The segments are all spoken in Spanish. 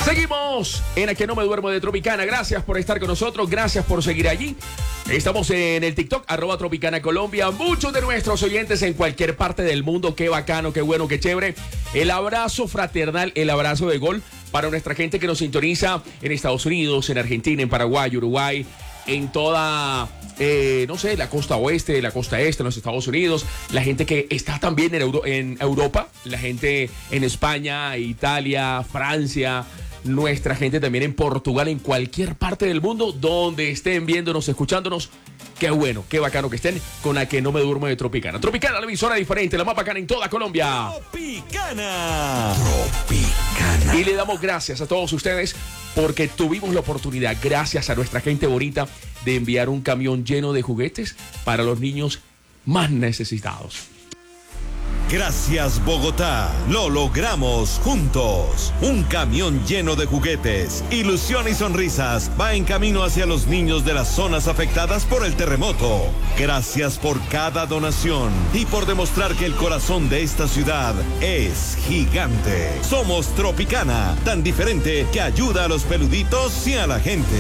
Seguimos en A Que No Me Duermo de Tropicana. Gracias por estar con nosotros, gracias por seguir allí. Estamos en el TikTok, @Tropicana Colombia. Muchos de nuestros oyentes en cualquier parte del mundo. Qué bacano, qué bueno, qué chévere. El abrazo fraternal, el abrazo de gol para nuestra gente que nos sintoniza en Estados Unidos, en Argentina, en Paraguay, Uruguay, en toda, no sé, la costa oeste, la costa este, en los Estados Unidos, la gente que está también en Europa, la gente en España, Italia, Francia, nuestra gente también en Portugal, en cualquier parte del mundo donde estén viéndonos, escuchándonos. Qué bueno, qué bacano que estén con A Que No Me Duermo de Tropicana. Tropicana, la emisora diferente, la más bacana en toda Colombia. Tropicana. Y le damos gracias a todos ustedes porque tuvimos la oportunidad, gracias a nuestra gente bonita, de enviar un camión lleno de juguetes para los niños más necesitados. Gracias, Bogotá. Lo logramos juntos. Un camión lleno de juguetes, ilusión y sonrisas va en camino hacia los niños de las zonas afectadas por el terremoto. Gracias por cada donación y por demostrar que el corazón de esta ciudad es gigante. Somos Tropicana, tan diferente que ayuda a los peluditos y a la gente.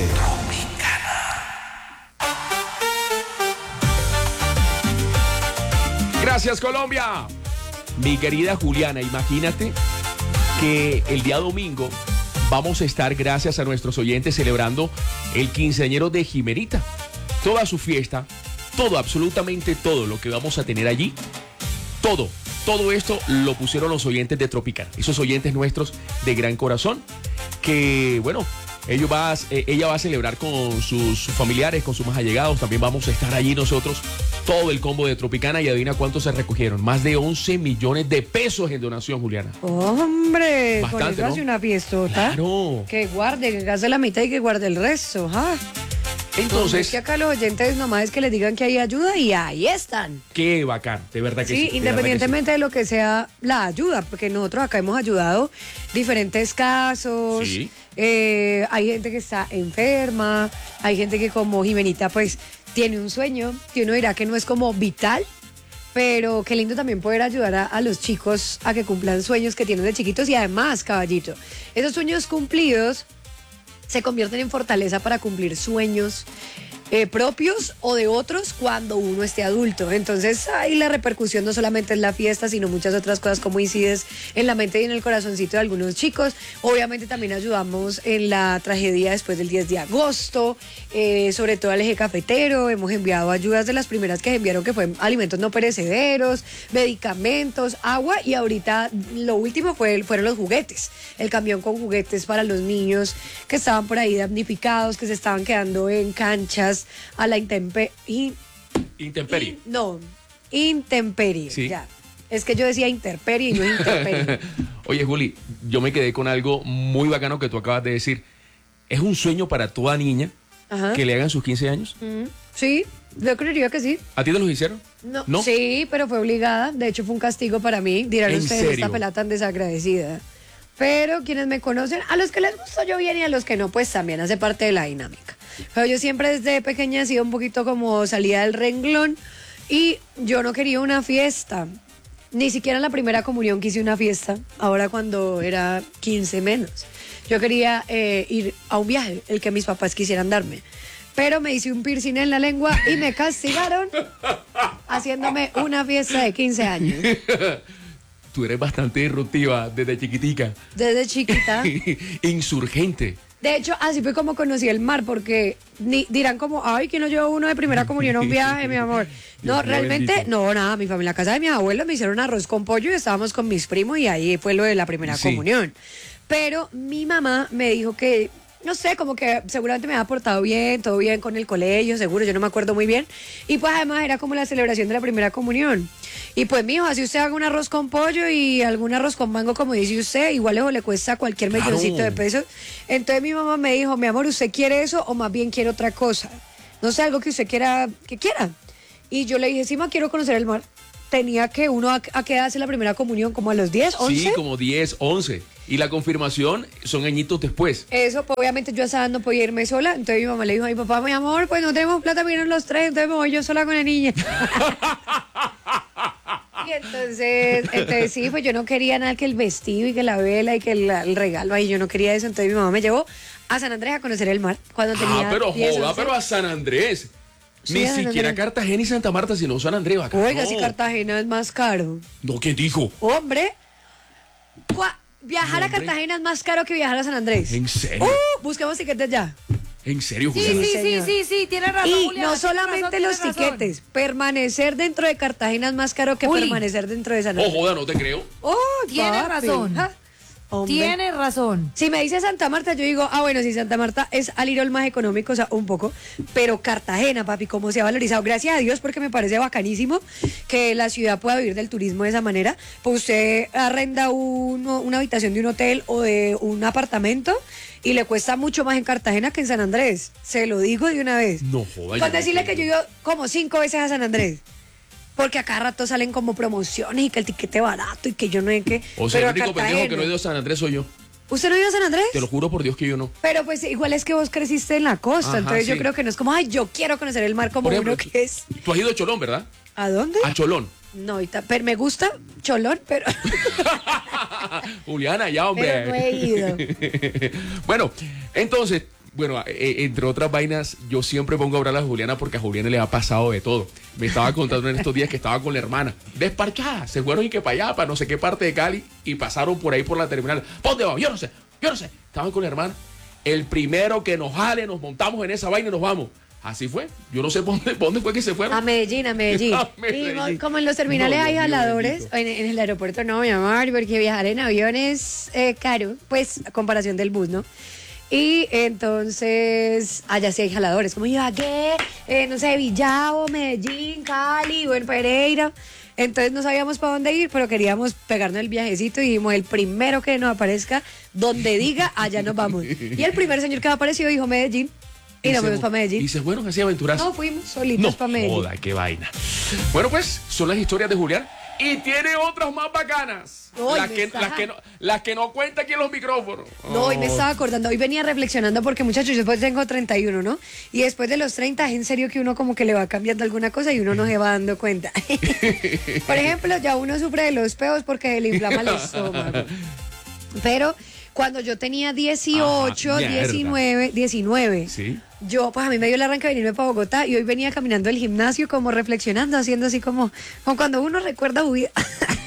Gracias, Colombia. Mi querida Juliana, imagínate que el día domingo vamos a estar, gracias a nuestros oyentes, celebrando el quinceañero de Jimerita. Toda su fiesta, todo, absolutamente todo lo que vamos a tener allí, todo esto lo pusieron los oyentes de Tropicana. Esos oyentes nuestros de gran corazón, que bueno, ella va a celebrar con sus familiares, con sus más allegados. También vamos a estar allí nosotros, todo el combo de Tropicana. Y adivina cuánto se recogieron. Más de 11 millones de pesos en donación, Juliana. Hombre, bastante, con eso ¿no? Hace una fiestota. Claro. Que guarde, que gaste la mitad y que guarde el resto. ¿Ah? Entonces, Es que acá los oyentes nomás es que les digan que hay ayuda y ahí están. qué bacán, de verdad que sí. Sí, independientemente de lo que sea la ayuda, porque nosotros acá hemos ayudado diferentes casos. Sí. Hay gente que está enferma, hay gente que como Jimenita pues tiene un sueño, que uno dirá que no es como vital, pero qué lindo también poder ayudar a los chicos a que cumplan sueños que tienen de chiquitos. Y además, caballito, esos sueños cumplidos se convierten en fortaleza para cumplir sueños propios o de otros cuando uno esté adulto. Entonces ahí la repercusión no solamente es la fiesta, sino muchas otras cosas, como incides en la mente y en el corazoncito de algunos chicos. Obviamente también ayudamos en la tragedia después del 10 de agosto, sobre todo al eje cafetero. Hemos enviado ayudas, de las primeras que enviaron, que fue alimentos no perecederos, medicamentos, agua, y ahorita lo último fueron los juguetes, el camión con juguetes para los niños que estaban por ahí damnificados, que se estaban quedando en canchas a la intemperie. Intemperie. Sí. Ya. Es que yo decía interperie y no interperie. Oye, Juli, yo me quedé con algo muy bacano que tú acabas de decir. Es un sueño para toda niña. Ajá. Que le hagan sus 15 años. Sí, yo creería que sí. ¿A ti te los hicieron? No. Sí, pero fue obligada. De hecho, fue un castigo para mí. Dirán ¿En ustedes, serio? esta pelada tan desagradecida. Pero quienes me conocen, a los que les gusto yo bien y a los que no, pues también hace parte de la dinámica. Pero yo siempre desde pequeña he sido un poquito como salida del renglón y yo no quería una fiesta. Ni siquiera en la primera comunión quise una fiesta, ahora cuando era 15 menos. Yo quería ir a un viaje, el que mis papás quisieran darme. Pero me hice un piercing en la lengua y me castigaron haciéndome una fiesta de 15 años. Tú eres bastante disruptiva desde chiquitica. Desde chiquita. Insurgente. De hecho, así fue como conocí el mar, porque dirán como, ay, ¿quién no llevó uno de primera comunión a un viaje, mi amor? No, Dios mío, realmente, bendito. no, nada, mi familia, la casa de mis abuelos me hicieron arroz con pollo y estábamos con mis primos y ahí fue lo de la primera Sí. comunión. Pero mi mamá me dijo que, no sé, como que seguramente me había portado bien, todo bien con el colegio, seguro, yo no me acuerdo muy bien. Y pues además era como la celebración de la primera comunión. Y pues, mijo, así usted haga un arroz con pollo y algún arroz con mango, como dice usted, igual eso le cuesta cualquier Claro. milloncito de pesos. Entonces mi mamá me dijo, mi amor, ¿usted quiere eso o más bien quiere otra cosa? No sé, algo que usted quiera, que quiera. Y yo le dije, sí, ma, quiero conocer el mar. Tenía que uno a qué edad hace la primera comunión, como a los 10, 11. Sí, como 10, 11. Y la confirmación son añitos después. Eso, pues, obviamente yo a esa edad no podía irme sola. Entonces mi mamá le dijo a mi papá, mi amor, pues no tenemos plata para irnos los tres, entonces me voy yo sola con la niña. Y Y entonces sí, pues yo no quería nada que el vestido y que la vela y que el regalo ahí, yo no quería eso. Entonces mi mamá me llevó a San Andrés a conocer el mar cuando tenía pero 10, joda, 11. pero a San Andrés. Sí, Ni a San siquiera Andrés. Cartagena y Santa Marta, sino San Andrés, bacano. Oiga, si Cartagena es más caro. No, ¿quién dijo? Hombre, viajar No, a hombre. Cartagena es más caro que viajar a San Andrés. ¿En serio? Busquemos tiquetes ya. ¿En serio, Sí, Juliana? sí, sí, señor. sí, tienes razón, Y Juliana, no tienes solamente razón, los tienes razón. tiquetes, permanecer dentro de Cartagena es más caro que Juli. permanecer dentro de San Oh, Andrés. joda, no te creo. Oh, Tienes papi. razón. Ja. Hombre. Tienes razón. Si me dice Santa Marta, yo digo, bueno, si Santa Marta es al ir más económico, o sea, un poco, pero Cartagena, papi, cómo se ha valorizado. Gracias a Dios, porque me parece bacanísimo que la ciudad pueda vivir del turismo de esa manera. Pues usted arrenda una habitación de un hotel o de un apartamento y le cuesta mucho más en Cartagena que en San Andrés. Se lo digo de una vez. No joda. Con decirle que yo he ido como 5 veces a San Andrés. Porque a cada rato salen como promociones y que el tiquete barato y que yo no sé qué. O sea, Pero el a único pendejo Cartagena. que no he ido a San Andrés soy yo. ¿Usted no ha ido a San Andrés? Te lo juro por Dios que yo no. Pero pues igual es que vos creciste en la costa, Ajá, entonces yo sí. creo que no es como, ay, yo quiero conocer el mar como Por ejemplo, uno que es. Tú has ido a Cholón, ¿verdad? ¿A dónde? A Cholón. No, pero me gusta Cholón, pero, Juliana, ya, hombre. pero no he ido. Bueno, entonces, entre otras vainas, yo siempre pongo a hablar a Juliana porque a Juliana le ha pasado de todo. Me estaba contando en estos días que estaba con la hermana, desparchada, se fueron y que para allá, para no sé qué parte de Cali, y pasaron por ahí por la terminal. ¿Para dónde vamos? Yo no sé. Estaban con la hermana. El primero que nos jale, nos montamos en esa vaina y nos vamos. Así fue. Yo no sé por dónde fue que se fueron. A Medellín, a Medellín. A Medellín. Y como en los terminales No, hay Dios mío, jaladores, bendito. en el aeropuerto no, mi amor, porque viajar en avión es caro, pues a comparación del bus, ¿no? Y entonces, allá sí hay jaladores, como Ibagué, no sé, Villavo, Medellín, Cali, bueno, Pereira. Entonces no sabíamos para dónde ir, pero queríamos pegarnos el viajecito y dijimos, el primero que nos aparezca, donde diga, allá nos vamos. Y el primer señor que apareció dijo Medellín, y nos se fuimos fu- para Medellín. Y se fueron así aventuras. No, fuimos solitos No, para Medellín. joda, qué vaina. Bueno, pues, son las historias de Julián. Y tiene otras más bacanas. Ay, las, me que, está- las que no cuenta aquí en los micrófonos. No, hoy me Oh. estaba acordando, hoy venía reflexionando porque muchachos, yo después tengo 31, ¿no? Y después de los 30 es en serio que uno como que le va cambiando alguna cosa y uno no se va dando cuenta. Por ejemplo, ya uno sufre de los peos porque le inflama el estómago. Pero cuando yo tenía 18, Ajá, mierda. 19, Sí. yo, pues a mí me dio el arranque de venirme para Bogotá y hoy venía caminando del gimnasio como reflexionando, haciendo así como cuando uno recuerda su vida.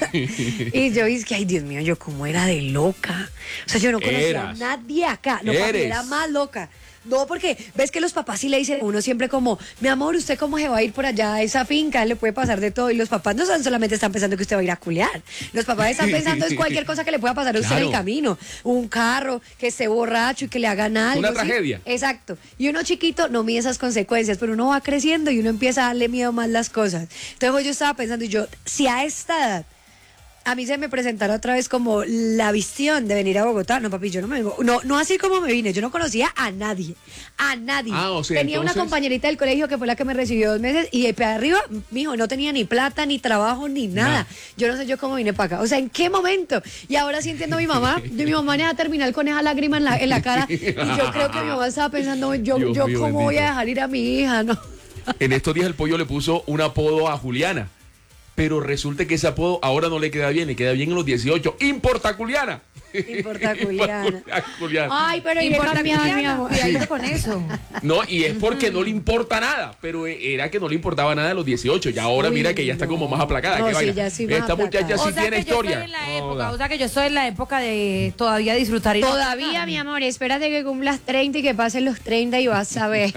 Y yo dije, ay Dios mío, yo como era de loca. O sea, yo no conocía Eras. a nadie acá. No, papi, Eres. era más loca. No, porque ves que los papás sí le dicen a uno siempre como, mi amor, ¿usted cómo se va a ir por allá a esa finca? Le puede pasar de todo. Y los papás no solamente están pensando que usted va a ir a culiar. Los papás están pensando en cualquier cosa que le pueda pasar a usted en el Claro. camino. Un carro, que esté borracho y que le hagan algo. Una ¿sí? tragedia. Exacto. Y uno chiquito no mide esas consecuencias, pero uno va creciendo y uno empieza a darle miedo más las cosas. Entonces pues, yo estaba pensando, y yo, si a esta edad a mí se me presentara otra vez como la visión de venir a Bogotá, no papi, yo no me vengo, no así como me vine, yo no conocía a nadie. Ah, o sea, tenía una entonces- compañerita del colegio que fue la que me recibió 2 meses y de para arriba, mijo, no tenía ni plata, ni trabajo, ni nada. Nada. Yo no sé yo cómo vine para acá. O sea, ¿en qué momento? Y ahora sí entiendo a mi mamá. Mi mamá me va a terminar con esa lágrima en la cara. Y yo creo que mi mamá estaba pensando, yo Dios mío, cómo voy a bendito. dejar ir a mi hija, ¿no? En estos días el pollo le puso un apodo a Juliana. Pero resulta que ese apodo ahora no le queda bien, le queda bien en los 18. ¡Importa Juliana! Importa Juliana. Importa Juliana. Ay, pero iré Importa cambiando, mi Juliana, amor. cuidadito con eso. No, y es porque no le importa nada, pero era que no le importaba nada a los 18. Y ahora Uy, mira que ya está no. como más aplacada. No, ¿Qué sí, vaina? ya sí más Esta muchacha aplacada. sí O sea tiene que historia. yo estoy en la época, Joda. o sea que yo estoy en la época de todavía disfrutar y no Todavía, gastar. mi amor, espérate que cumplas 30 y que pasen los 30 y vas a ver.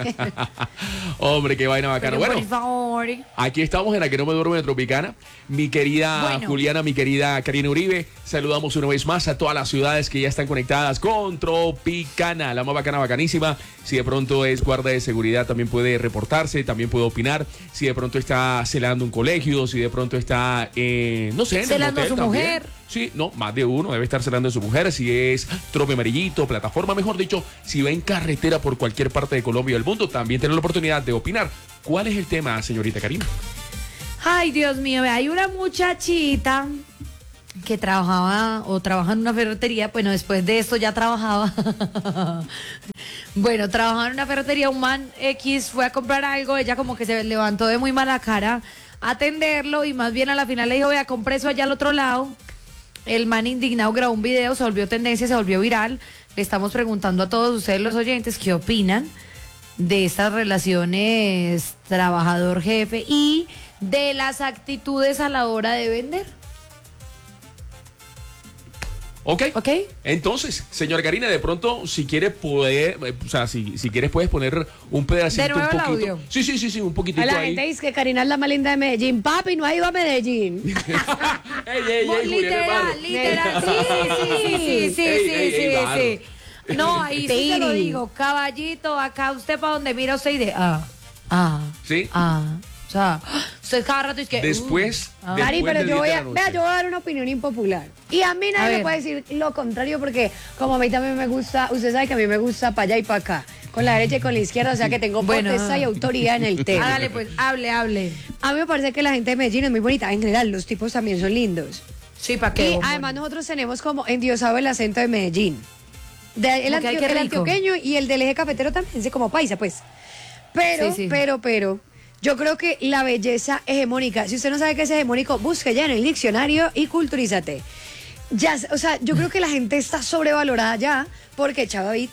Hombre, qué vaina bacana. Pero Bueno, por favor. aquí estamos en la que no me duermo de Tropicana. Mi querida Bueno. Juliana, mi querida Karina Uribe. Saludamos una vez más a todas las ciudades que ya están conectadas con Tropicana. La más bacana, bacanísima. Si de pronto es guarda de seguridad, también puede reportarse, también puede opinar. Si de pronto está celando un colegio, si de pronto está, no sé, en el Celando a motel su también. mujer. Sí, no, más de uno debe estar celando a su mujer. Si es trope amarillito, plataforma, mejor dicho, si va en carretera por cualquier parte de Colombia y del mundo, también tiene la oportunidad de opinar. ¿Cuál es el tema, señorita Karina? Ay, Dios mío, ve, hay una muchachita que trabajaba o trabaja en una ferretería, bueno, después de esto ya trabajaba. Bueno, trabajaba en una ferretería, un man X fue a comprar algo, ella como que se levantó de muy mala cara atenderlo y más bien a la final le dijo, vea, compré eso allá al otro lado. El man indignado grabó un video, se volvió tendencia, se volvió viral. Le estamos preguntando a todos ustedes los oyentes qué opinan de estas relaciones trabajador-jefe y de las actitudes a la hora de vender. ¿Ok? ¿Ok? Entonces, señora Karina, de pronto, si quieres poder, o sea, si quieres puedes poner un pedacito, De nuevo un el poquito. audio. Sí, un poquitito La ahí. gente dice que Karina es la más linda de Medellín. Papi, no ha ido a Medellín. ey, Julián, hermano. Literal, sí. Ey, varo. No, ahí sí te lo digo, caballito, acá usted para donde mira usted y de, ¿Sí? o sea, usted cada rato es que, Después, Cari, pero del yo 10 voy de a, la noche. vea, yo voy a dar una opinión impopular. Y a mí A nadie ver. me puede decir lo contrario porque como a mí también me gusta, usted sabe que a mí me gusta para allá y para acá, con la derecha y con la izquierda, o sea que tengo Bueno, potestad y autoridad en el tema. hágale pues, hable. A mí me parece que la gente de Medellín es muy bonita. En general, los tipos también son lindos. Sí, ¿para Y qué? además nosotros tenemos como endiosado el acento de Medellín. El, Ok, qué el rico. antioqueño y el del eje cafetero también, sí, como paisa, pues. Pero, Sí. pero, yo creo que la belleza hegemónica, si usted no sabe qué es hegemónico, busque ya en el diccionario y culturízate. Ya, o sea, yo creo que la gente está sobrevalorada ya, porque, Chavavid,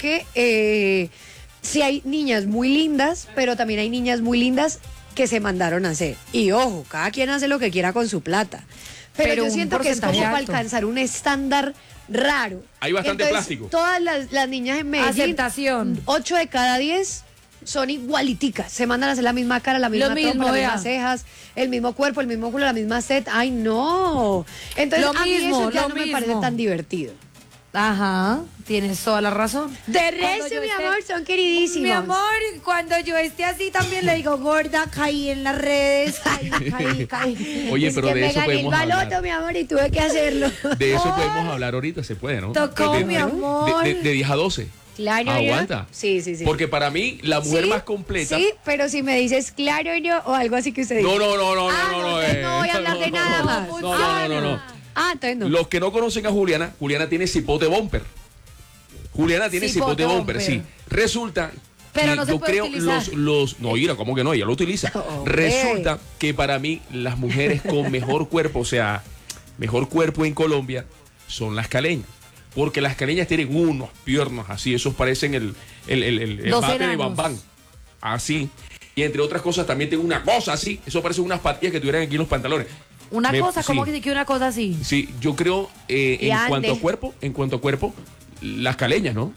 porque sí hay niñas muy lindas, pero también hay niñas muy lindas que se mandaron a hacer. Y ojo, cada quien hace lo que quiera con su plata. Pero yo un siento que es como porcentaje para alto. alcanzar un estándar raro. Hay bastante Entonces, plástico. Todas las niñas en Medellín, Aceptación. 8 de cada 10 son igualiticas. Se mandan a hacer la misma cara, la misma mismo, trompa, las vea. mismas cejas, el mismo cuerpo, el mismo culo, la misma set. Ay, no. Entonces, Lo a mí mismo, eso ya lo no me mismo. parece tan divertido. Ajá, tienes toda la razón. De Cuando resto, yo mi esté- amor, son queridísimos. Mi amor, cuando yo esté así también le digo, gorda, caí en las redes, caí. Oye, Es pero que de me eso gané el podemos baloto, hablar. mi amor, y tuve que hacerlo. De eso podemos hablar ahorita, se puede, ¿no? Tocó, De- mi de- amor. De 10 a 12. Claro, ¿ya? Aguanta. Sí. Porque para mí, la mujer Sí, más completa. Sí, pero si me dices claro yo o algo así que usted dice. No. entonces no voy a hablar de nada más. No. Ah, entonces no. Los que no conocen a Juliana, Juliana tiene cipote bumper. Juliana tiene Cipote cipote bumper, bumper. sí. Resulta Pero que no se yo puede creo utilizar. no, mira, ¿cómo que no? Ella lo utiliza. Resulta que para mí las mujeres con mejor cuerpo, o sea, mejor cuerpo en Colombia son las caleñas. Porque las caleñas tienen unos piernas así, esos parecen el Dos bate de enanos. Bambán. Así. Y entre otras cosas también tienen una cosa así, eso parecen unas patillas que tuvieran aquí en los pantalones. Una cosa, ¿cómo sí. que una cosa así? Sí, yo creo Y en cuanto ande. a cuerpo, las caleñas, ¿no?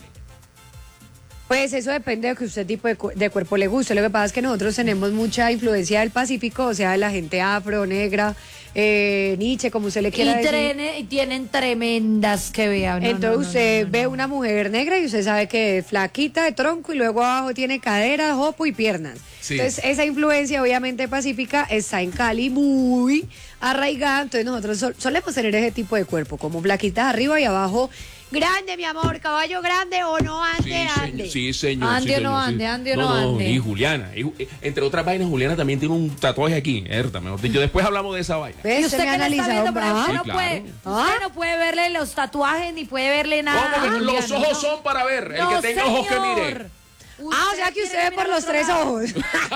Pues eso depende de que usted tipo de cuerpo le guste. Lo que pasa es que nosotros tenemos mucha influencia del Pacífico, o sea, de la gente afro, negra, Nietzsche, como usted le quiera decir. Y tienen tremendas que vean. Entonces usted ve una mujer negra y usted sabe que es flaquita de tronco y luego abajo tiene cadera, jopo y piernas. Sí. Entonces esa influencia obviamente pacífica está en Cali muy arraigada. Entonces nosotros solemos tener ese tipo de cuerpo, como flaquitas arriba y abajo. Grande, mi amor, caballo grande o no ande, ande. Sí, señor. Ande sí, o no señor, sí. ande, ande o no ande. Y Juliana. Entre otras vainas, Juliana también tiene un tatuaje aquí. Mejor dicho, después hablamos de esa vaina. ¿Ves? Y Usted usted me ha que le está analizado. viendo, pero ¿Ah? usted, Sí, no claro. puede, usted no puede verle los tatuajes ni puede verle nada. ¿Cómo que a los Juliana, ojos ¿no? son para ver? El No, que tenga ojos que señor. mire. O sea que quiere usted ve mirar por los otro tres lado. ojos.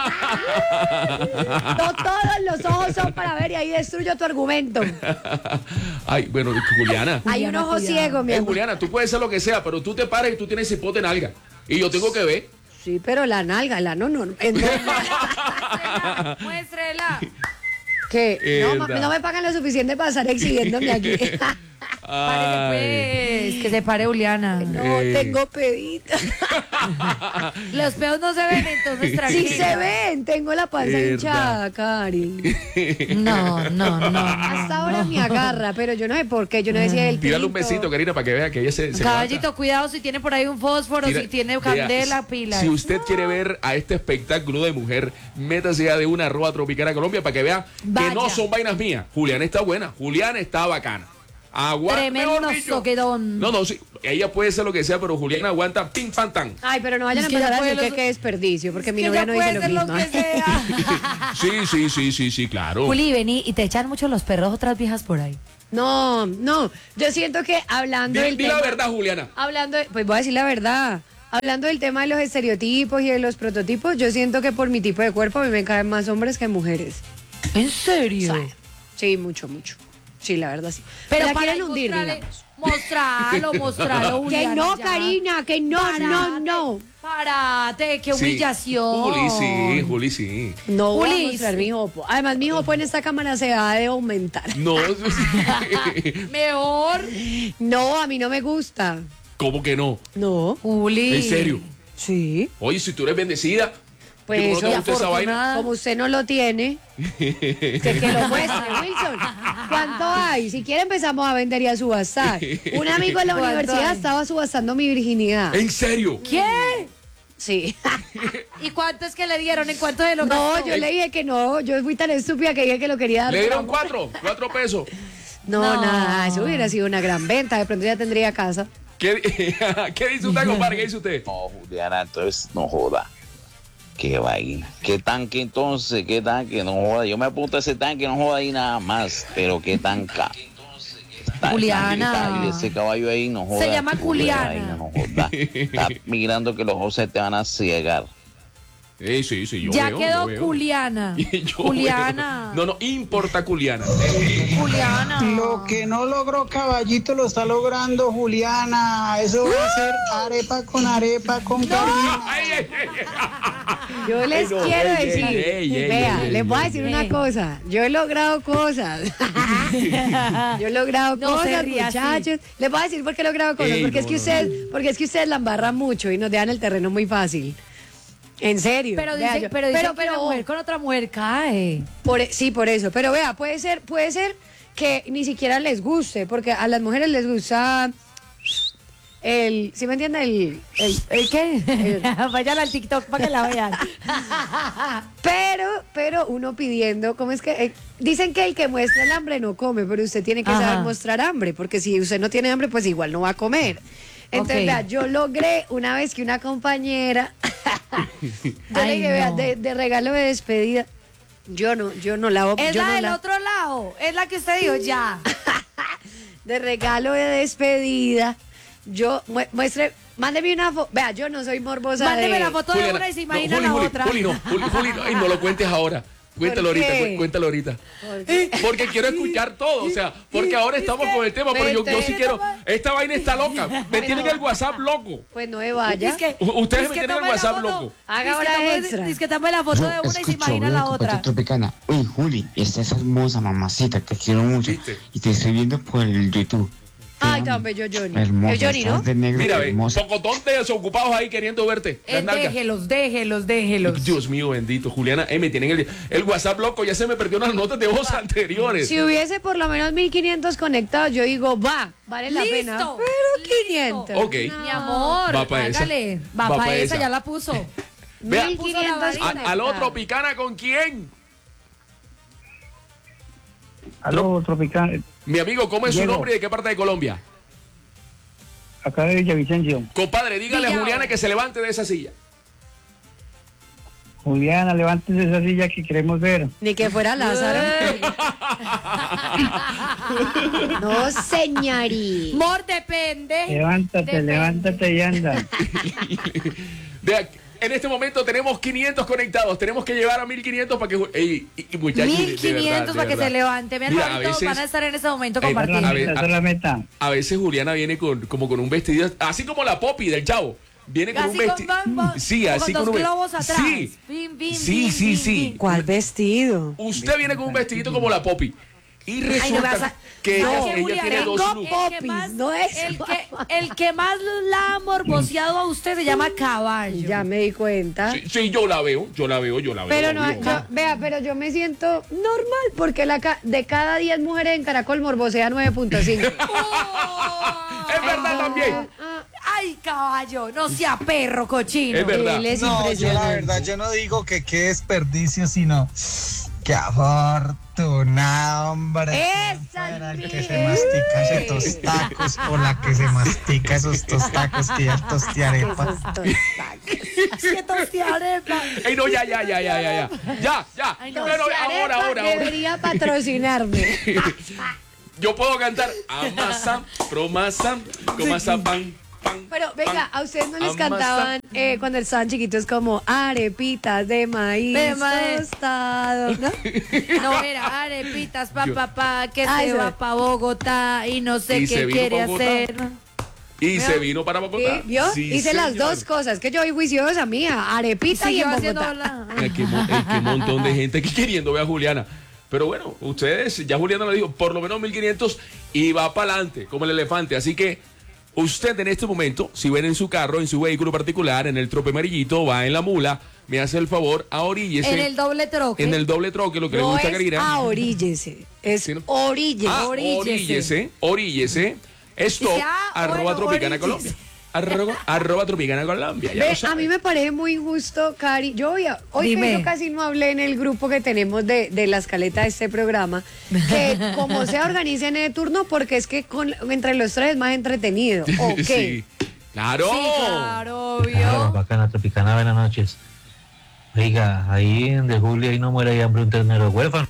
No todos los ojos son para ver y ahí destruyo tu argumento. Ay, bueno, Juliana. Hay un ojo cuidado. ciego, mi amor. Juliana, tú puedes ser lo que sea, pero tú te paras y tú tienes cipote nalga. Y yo tengo que ver. Sí, pero la nalga, la no, es normal. Muéstrela. Que no, Verdad. no me pagan lo suficiente para estar exhibiéndome aquí. Parece pues que se pare Juliana. No tengo pedita. Los peos no se ven, entonces Sí tranquila. se ven, tengo la panza Verdad. hinchada, Cari. No. Hasta ahora me agarra, pero yo no sé por qué, yo no decía el Tírale un tinto. besito, Karina, para que vea que ella se Caballito, levanta. cuidado si tiene por ahí un fósforo, Mira, si tiene vea, candela, pila. Si usted quiere ver a este espectáculo de mujer, métase ya de una @Tropicana Colombia para que vea Vaya. que no son vainas mías. Juliana está buena, Juliana está bacana. Aguanta. Tremendo mejor dicho. soquedón. No, sí, ella puede ser lo que sea, pero Juliana aguanta ping pan tan. Ay, pero no vayan a Es que empezar ya a puede decir los- que qué desperdicio, porque mi Que novia ya no puede dice ser lo lo mismo. que sea. Sí, claro. Juli, vení y te echan mucho los perros otras viejas por ahí. No, yo siento que hablando del Di la tema, verdad, Juliana. pues voy a decir la verdad. Hablando del tema de los estereotipos y de los prototipos, yo siento que por mi tipo de cuerpo a mí me caen más hombres que mujeres. ¿En serio? Sí, mucho, mucho. Sí, la verdad sí. Pero la para quieren hundir, mostrarle- digamos. Mostralo, Que Juliana, no, ya. Karina, que no, no. Párate, qué Sí. humillación. Juli, sí. No voy a Juli, mostrar mi jopo. Además, mi jopo en esta cámara se va a aumentar. No, Mejor. No, a mí no me gusta. ¿cómo que no? No. Juli. ¿En serio? Sí. Oye, si tú eres bendecida, Pues ¿cómo no eso, te gusta esa vaina? afortunada. Como usted no lo tiene, que lo muestre, Wilson. ¿Cuánto hay? Si quiere empezamos a vender y a subastar. Un amigo en la ¿Cuánto universidad hay? estaba subastando mi virginidad. ¿En serio? ¿Qué? Sí. ¿Y cuánto es que le dieron? ¿En cuánto de lo No, gastó? yo le dije que no. Yo fui tan estúpida que dije que lo quería dar. Le por dieron amor. 4 pesos. No, No. nada, eso hubiera sido una gran venta. De pronto ya tendría casa. ¿Qué, ¿Qué dice usted, compadre? ¿Qué dice usted? No, Juliana, entonces no joda. Qué vaina. ¿Qué tanque entonces? ¿Qué tanque? No joda. Yo me apunto a ese tanque, no joda ahí nada más. Pero qué tanca. Juliana. Y ese caballo ahí no joda. Se llama qué Juliana. vaina, no joda. Está migrando que los ojos se te van a ciegar. Sí, yo Ya veo, quedó yo veo. Juliana. Yo Juliana. veo. No, importa Juliana. Juliana. Lo que no logró Caballito lo está logrando Juliana. Eso va a ser arepa con Karina. Ay, ay, ay, ay. Yo les no, quiero ey, decir, ey, ey, vea, ey, les voy a ey, decir ey. una cosa. Yo he logrado cosas. Yo he logrado No se cosas, ría así. muchachos. Les voy a decir por qué he logrado cosas. Ey, porque es no, que no, porque es que ustedes la embarran mucho y nos dejan el terreno muy fácil. En serio. Pero Vea, dicen, yo- pero dicen que una mujer con otra mujer cae. sí, por eso. Pero vea, puede ser que ni siquiera les guste, porque a las mujeres les gusta ¿sí me entiende? ¿El qué? Vayan al TikTok para que la vean. Pero uno pidiendo, ¿cómo es que? Dicen que el que muestra el hambre no come, pero usted tiene que Ajá. saber mostrar hambre, porque si usted no tiene hambre, pues igual no va a comer. Entonces, Ok. vea, yo logré una vez que una compañera, yo le Ay, dije, vea, no. de regalo de despedida, yo no la voy Es yo la no del otro lado. Es la que usted dijo ya. de regalo de despedida, yo muestre, mándeme una foto, vea, yo no soy morbosa Mándeme de... la foto de una y se imagina Juli, la Juli, otra. Juli, no, Juli, no, ay, no lo cuentes ahora. Cuéntalo ¿Por ahorita, qué? cuéntalo ahorita. ¿Por qué? Porque quiero escuchar todo, o sea, porque ahora estamos con el tema, pero yo sí quiero. Esta vaina está loca. Me tienen el WhatsApp loco. Pues no me vaya. Es que- Ustedes es me que tienen el tome la WhatsApp foto. loco. Haga Es que hora tome- extra. Es que tome la foto de una y se imagina la otra. Tropicana. Uy, Juli, esta es hermosa mamacita, te quiero mucho. ¿Viste? Y te estoy viendo por el YouTube. Ay, tan bello Johnny. Hermosa, Es Johnny, ¿no? estás de negro, Mira, ve, hermosa. pocotón de desocupados ahí queriendo verte. Las nalgas. Déjelos. Dios mío, bendito. Juliana, me tienen el WhatsApp loco. Ya se me perdió las notas de voz anteriores. Si hubiese por lo menos 1500 conectados, yo digo, vale la Listo, pena. Pero listo. 500. Ok. Mi amor, Va pa' esa. hágale. Va Va para pa' esa, esa. ya la puso. Vea, 1500 al otro Picana, ¿con quién? Aló, Tropical. Mi amigo, ¿cómo es su Diego. nombre y de qué parte de Colombia? Acá de Villavicencio. Compadre, dígale a Villao. Juliana que se levante de esa silla. Juliana, levántese esa silla que queremos ver. Ni que fuera Lázaro. No, señorita. Amor, depende. Levántate, Depende. levántate y anda. Vea, en este momento tenemos 500 conectados. Tenemos que llevar a 1500 para que. Ey, y muchachos, de 1500 verdad, para de que verdad. se levante. Mira, Mira, a ahorita veces- van a estar en ese momento Ey, Esa es la A compartiendo. ver, meta, esa es la meta. A veces Juliana viene como con un vestido, así como la Poppy del Chavo. Viene con Así un vestido. Sí, como así con con dos un globos atrás. Sí, Bim, bim, sí, bim, sí, bim, sí. bim. ¿Cuál vestido? Usted viene con un vestidito como la Poppy. Y no me resulta vas a- que No, ella Juliana, tiene dos tengo looks. po- El que más- no es. el que más la ha morboseado a usted se llama Caballo. Ya me di cuenta. Sí, yo la veo. Pero no, obvio. vea, pero yo me siento normal porque de cada 10 mujeres en Caracol morbosea 9.5. Es verdad también. Ay, Caballo, no sea perro cochino. Es verdad. Él es No, yo la impresionante. verdad, yo no digo que qué desperdicio, sino que afortunado, hombre. ¡Esa Para el es que se mi- mastica esos tacos o la que se mastica esos tostacos que ya tostiarepa. Esos tostacos. Que tostiarepa. Ey, no, ya. Ya. Ay, no. Pero ahora. Debería patrocinarme. Yo puedo cantar amasa, promasa, comasa pan. Pero venga, ¿a ustedes no les Amasa. cantaban cuando estaban chiquitos como arepitas de maíz, De maíz. tostado, ¿no? No era arepitas, pa, que Ah, se eso. va pa' Bogotá y no sé Y se qué vino quiere pa' Bogotá. hacer. Y se vino para Bogotá. ¿Sí? ¿Vio? Sí, Hice las señor. dos cosas, que yo soy juiciosa mía, arepita y Siguió en haciendo Bogotá. la... Qué montón de gente que queriendo ver a Juliana. Pero bueno, ustedes, ya Juliana lo dijo, por lo menos 1500 y va para adelante, como el elefante. Así que usted en este momento, si ven en su carro, en su vehículo particular, en el trope amarillito, va en la mula, me hace el favor, ahoríllese. En el doble troque. En el doble troque, lo que le No gusta a es Karina. ahoríllese, es Sí, ¿no? oríllese. Ah, oríllese. Esto, Y ya, arroba bueno, Tropicana oríllese. Colombia. Arroba Tropicana Colombia. Ya Ve, lo sabe. a mí me parece muy injusto, Cari. Hoy Dime. que yo casi no hablé en el grupo que tenemos de la escaleta de este programa, que como se organicen el turno, porque es que entre los tres es más entretenido. ¿Ok? Sí. Claro. Sí, claro, Claro, obvio. bacana, Tropicana, buenas noches. Oiga, ahí en de Julia ahí no muere de hambre un ternero huérfano.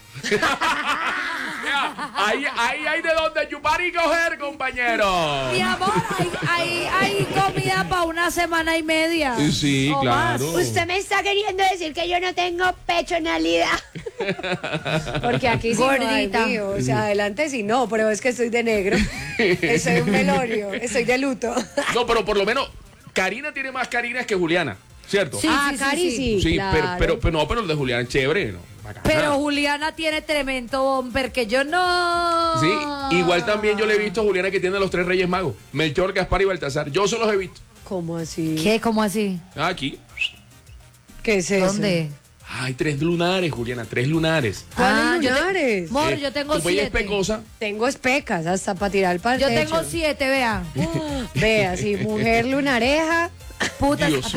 Mira, ahí hay de dónde chupar y coger, compañero. Mi amor, hay comida para una semana y media. Sí, o claro. más. Usted me está queriendo decir que yo no tengo pechonalidad. Porque aquí sí Gordita. no hay mío. O sea, adelante sí no, pero es que estoy de negro. Estoy un velorio, estoy de luto. No, pero por lo menos Karina tiene más Karinas que Juliana, ¿cierto? Sí, Ah, sí, Cari sí. sí. Sí, claro. pero el de Juliana es chévere, ¿no? Bacana. Pero Juliana tiene tremendo bumper que yo no. Sí, igual también yo le he visto a Juliana que tiene a los tres Reyes Magos, Melchor, Gaspar y Baltasar. Yo solo los he visto. ¿Cómo así? ¿Qué? ¿Cómo así? Aquí. ¿Qué es eso? ¿Dónde? Hay 3 lunares, Juliana, 3 lunares. ¿Cuáles yo te- lunares? Mor, yo tengo Tu bella es 7. pecosa. Tengo especas hasta para tirar para el Yo techo. tengo 7, vea. Vea, sí, mujer lunareja. Puta. Dios.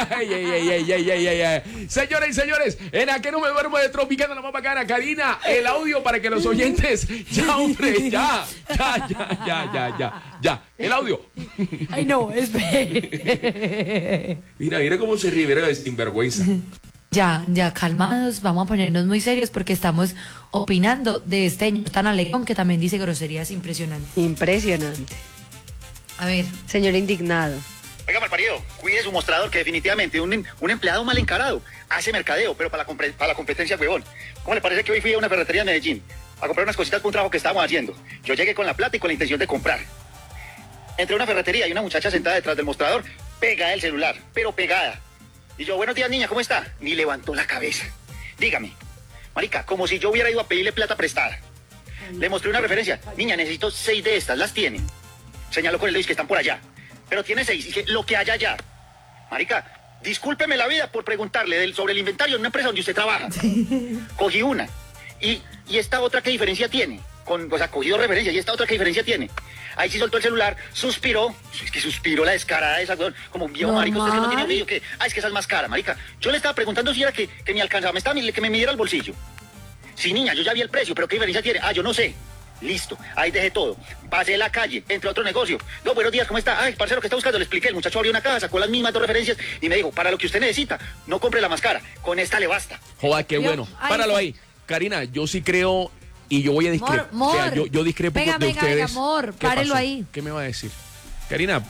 Ay. Señoras y señores, en A Que No Me Duermo de Tropicana, la más bacana. Karina, el audio para que los oyentes. Ya, hombre, ya. El audio. Ay, no, espere. Mira cómo se ríe, mira, sinvergüenza. Ya, calmados, vamos a ponernos muy serios porque estamos opinando de este señor tan alegón que también dice groserías impresionantes. Impresionante. A ver, Señor indignado. Oiga, malparido, cuide su mostrador, que definitivamente un empleado mal encarado hace mercadeo, pero para la competencia, huevón. ¿Cómo le parece que hoy fui a una ferretería en Medellín a comprar unas cositas para un trabajo que estábamos haciendo? Yo llegué con la plata y con la intención de comprar. Entré a una ferretería y una muchacha sentada detrás del mostrador, pegada el celular, pero pegada. Y yo, buenos días, niña, ¿cómo está? Ni levantó la cabeza. Dígame, marica, como si yo hubiera ido a pedirle plata prestada. Le mostré una referencia. Niña, necesito 6 de estas, las tiene. Señaló con el dedo que están por allá. Pero tiene 6, y dije, lo que haya allá. Marica, discúlpeme la vida por preguntarle sobre el inventario en una empresa donde usted trabaja. Cogí una. Y esta otra, ¿qué diferencia tiene? Cogí 2 referencias, ¿y esta otra qué diferencia tiene? Ahí sí soltó el celular, suspiró. Es que suspiró la descarada esa, weón. Como un viejo marico, usted que no tiene medio que... es que esa es más cara, marica. Yo le estaba preguntando si era que me alcanzaba, que me midiera el bolsillo. Sí, niña, yo ya vi el precio, pero ¿qué diferencia tiene? Yo no sé. Listo, ahí dejé todo. Pasé la calle, entré a otro negocio. No, buenos días, ¿cómo está? Ay, parcero, ¿qué está buscando? Le expliqué, el muchacho abrió una caja, sacó las mismas 2 referencias y me dijo, para lo que usted necesita, no compre la más cara, con esta le basta. Joda, qué bueno. Ahí Páralo está. ahí. Karina, yo sí creo y yo voy a discrepar. Mor, O sea, yo discrepo venga, de venga, ustedes. venga, amor, ¿Qué párelo pasó? ahí. ¿Qué me va a decir? Karina,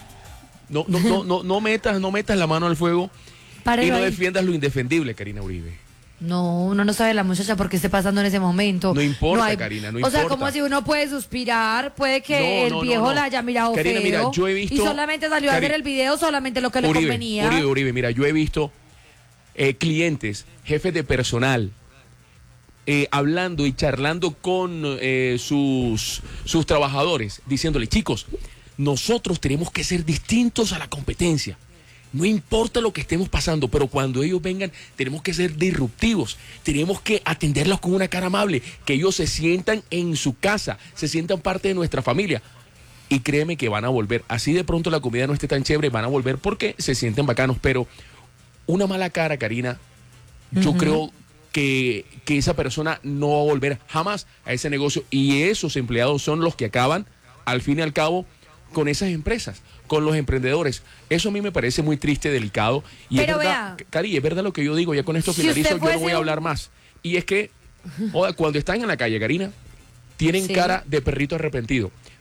no metas la mano al fuego Párelo y no ahí. defiendas lo indefendible, Karina Uribe. No, uno no sabe la muchacha por qué esté pasando en ese momento. No importa, Karina, no O sea, importa. como si uno puede suspirar, puede que No, el viejo no. la haya mirado Karina, feo. mira, yo he visto- Y solamente salió a ver el video, solamente lo que le convenía. Uribe, mira, yo he visto clientes, jefes de personal, hablando y charlando con sus trabajadores, diciéndole, chicos, nosotros tenemos que ser distintos a la competencia. No importa lo que estemos pasando, pero cuando ellos vengan, tenemos que ser disruptivos. Tenemos que atenderlos con una cara amable, que ellos se sientan en su casa, se sientan parte de nuestra familia. Y créeme que van a volver. Así de pronto la comida no esté tan chévere, van a volver porque se sienten bacanos. Pero una mala cara, Karina, yo creo que esa persona no va a volver jamás a ese negocio. Y esos empleados son los que acaban, al fin y al cabo, con esas empresas, con los emprendedores. Eso a mí me parece muy triste, delicado. Y Pero es verdad, vea. Cari, es verdad lo que yo digo, ya con esto Si finalizo, usted yo no fuese voy a un- hablar más. Y es que, cuando están en la calle, Karina, tienen Sí. cara de perrito arrepentido.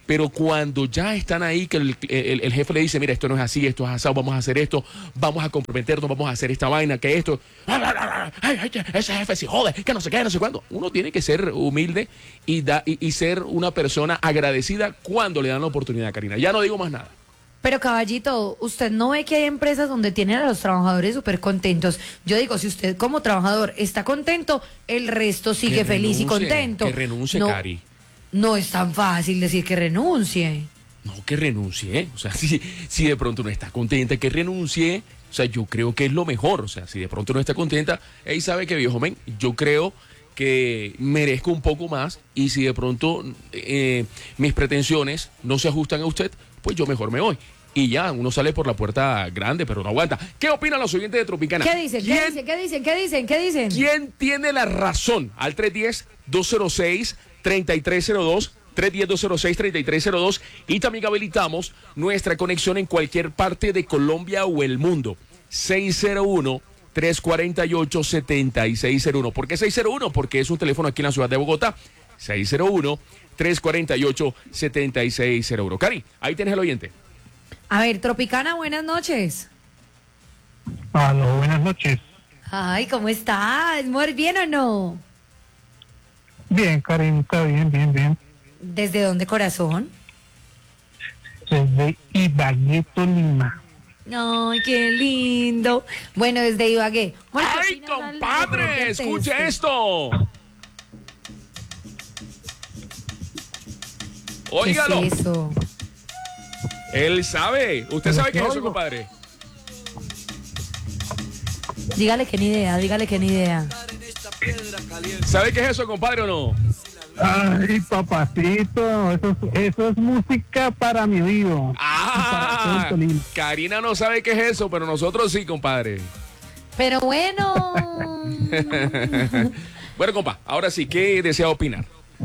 Pero cuando ya están ahí, que el jefe le dice, mira, esto no es así, esto es asado, vamos a hacer esto, vamos a comprometernos, vamos a hacer esta vaina, que esto, ese jefe se jode, que no sé qué, no sé cuándo. Uno tiene que ser humilde y ser una persona agradecida cuando le dan la oportunidad, Karina. Ya no digo más nada. Pero caballito, usted no ve que hay empresas donde tienen a los trabajadores súper contentos. Yo digo, si usted como trabajador está contento, el resto sigue feliz y contento. Que renuncie, no, Cari. No es tan fácil decir que renuncie. No, que renuncie. O sea, si de pronto no está contenta, que renuncie. O sea, yo creo que es lo mejor. O sea, si de pronto no está contenta, ella sabe que, viejo men, yo creo que merezco un poco más, y si de pronto mis pretensiones no se ajustan a usted, pues yo mejor me voy. Y ya, uno sale por la puerta grande, pero no aguanta. ¿Qué opinan los oyentes de Tropicana? ¿Qué dicen? ¿Qué dicen? ¿Quién tiene la razón? Al 310-206-3302, 310-206-3302, y también habilitamos nuestra conexión en cualquier parte de Colombia o el mundo. 601-348-7601. ¿Por qué 601? Porque es un teléfono aquí en la ciudad de Bogotá. 601-348-7601. Cari, ahí tienes el oyente. A ver, Tropicana, buenas noches. Aló, buenas noches. Ay, ¿cómo estás? ¿Muy bien o no? Bien, Karinita, bien. ¿Desde dónde, corazón? Desde Ibagué, Tolima. Ay, qué lindo. Bueno, desde Ibagué. ¡Ay, compadre! ¡Escuche esto! Óigalo. ¿Qué es eso? Él sabe. ¿Usted sabe qué es eso, compadre? Dígale que ni idea. ¿Sabe qué es eso, compadre, o no? Ay, papacito, eso es música para mi oído. Ah, Karina no sabe qué es eso, pero nosotros sí, compadre. Pero bueno. Bueno, compa, ahora sí, ¿qué desea opinar?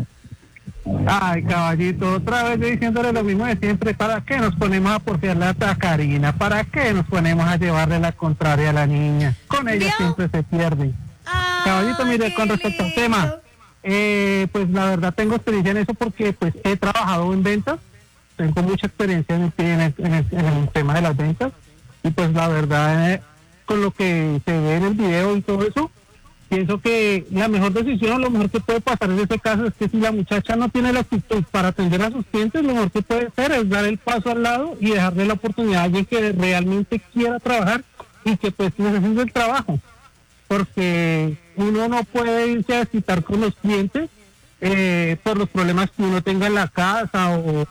Ay, caballito, otra vez diciéndole lo mismo de siempre. ¿Para qué nos ponemos a porfiarle a Karina? ¿Para qué nos ponemos a llevarle la contraria a la niña? Con ella siempre se pierde. Caballito, mire, con respecto al tema, pues la verdad tengo experiencia en eso porque pues he trabajado en ventas, tengo mucha experiencia en el tema de las ventas, y pues la verdad con lo que se ve en el video y todo eso, pienso que la mejor decisión, lo mejor que puede pasar en este caso es que si la muchacha no tiene la actitud para atender a sus clientes, lo mejor que puede hacer es dar el paso al lado y dejarle la oportunidad a alguien que realmente quiera trabajar y que pues necesite el trabajo, porque uno no puede irse a desquitar con los clientes por los problemas que uno tenga en la casa o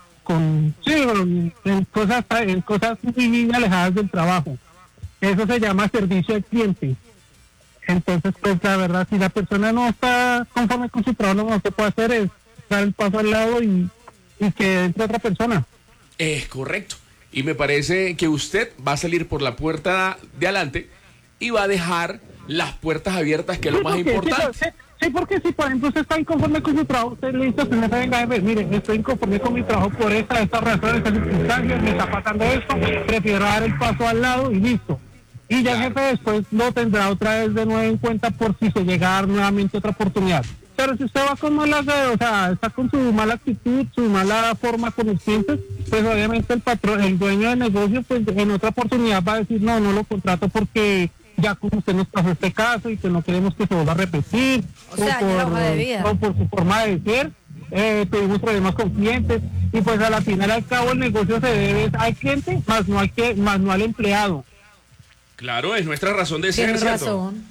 en cosas muy alejadas del trabajo. Eso se llama servicio al cliente. Entonces, pues la verdad, si la persona no está conforme con su trabajo, lo que puede hacer es dar el paso al lado y que entre otra persona. Es correcto. Y me parece que usted va a salir por la puerta de adelante y va a dejar las puertas abiertas, que es lo más importante. Sí, porque si por ejemplo usted está inconforme con su trabajo, usted le dice a usted, venga, mire, estoy inconforme con mi trabajo por esta razón, estas circunstancias, me está pasando esto, prefiero dar el paso al lado y listo. Y ya el jefe después lo tendrá otra vez de nuevo en cuenta por si se llega a dar nuevamente otra oportunidad. Pero si usted va con está con su mala actitud, su mala forma con los clientes, pues obviamente el patrón, el dueño del negocio, pues en otra oportunidad va a decir, no lo contrato porque ya como usted nos pasó este caso y que no queremos que se vuelva a repetir, o por su forma de ser, tuvimos problemas con clientes, y pues a la final al cabo el negocio se debe al cliente, más no al empleado. Claro, es nuestra razón de ser, ¿cierto? Razón.